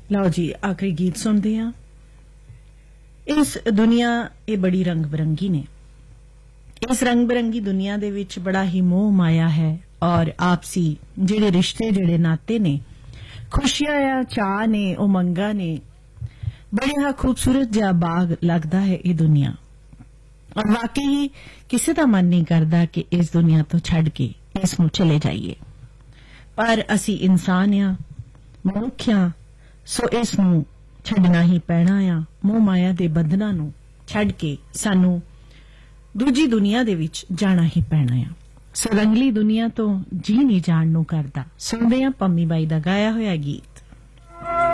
ਲਓ ਜੀ ਆਖਰੀ ਗੀਤ ਸੁਣਦੇ ਹਾਂ। ਇਸ ਦੁਨੀਆ ਇਹ ਬੜੀ ਰੰਗ ਬਿਰੰਗੀ ਨੇ। ਇਸ ਰੰਗ ਬਿਰੰਗੀ ਦੁਨੀਆ ਦੇ ਵਿੱਚ ਬੜਾ ਹੀ ਮੋਹ ਮਾਇਆ ਹੈ ਔਰ ਆਪਸੀ ਜਿਹੜੇ ਰਿਸ਼ਤੇ ਜਿਹੜੇ ਨਾਤੇ ਨੇ, ਖੁਸ਼ੀਆਂ ਆ, ਚਾਅ ਨੇ, ਉਮੰਗਾਂ ਨੇ। ਬੜਾ ਖੂਬਸੂਰਤ ਜਿਹਾ ਬਾਗ ਲੱਗਦਾ ਹੈ ਇਹ ਦੁਨੀਆ ਔਰ ਵਾਕਈ ਕਿਸੇ ਦਾ ਮਨ ਨਹੀਂ ਕਰਦਾ ਕਿ ਇਸ ਦੁਨੀਆ ਤੋਂ ਛੱਡ ਕੇ ਇਸ ਨੂੰ ਚਲੇ ਜਾਈਏ, ਪਰ ਅਸੀਂ ਇਨਸਾਨ ਆ, ਮਨੁੱਖ ਆ, ਸੋ ਇਸ ਨੂੰ ਛੱਡਣਾ ਹੀ ਪੈਣਾ ਆ। ਮੋਹ ਮਾਇਆ ਦੇ ਬੰਧਨਾਂ ਨੂੰ ਛੱਡ ਕੇ ਸਾਨੂੰ ਦੂਜੀ ਦੁਨੀਆ ਦੇ ਵਿੱਚ ਜਾਣਾ ਹੀ ਪੈਣਾ ਆ। ਸੋ ਰੰਗਲੀ ਦੁਨੀਆ ਤੋਂ ਜੀ ਨਹੀਂ ਜਾਣ ਨੂੰ ਕਰਦਾ। ਸੁਣਦੇ ਆ ਪੰਮੀ ਬਾਈ ਦਾ ਗਾਇਆ ਹੋਇਆ ਗੀਤ।